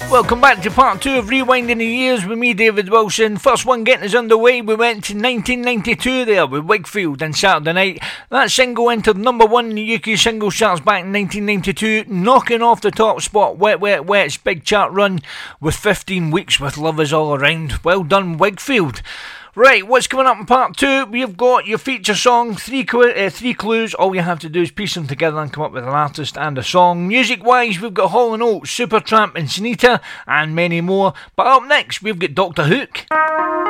Welcome back to part 2 of Rewinding the Years with me, David Wilson. First one getting us underway, we went to 1992 there with Wakefield and Saturday Night. That single entered number 1 in the UK single charts back in 1992, knocking off the top spot Wet Wet Wet's big chart run with 15 weeks with Love Is All Around. Well done, Wakefield. Right, what's coming up in part 2? We've got your feature song, three clues. All you have to do is piece them together and come up with an artist and a song. Music-wise, we've got Hall & Oates, Supertramp and Sunita, and many more. But up next, we've got Dr. Hook.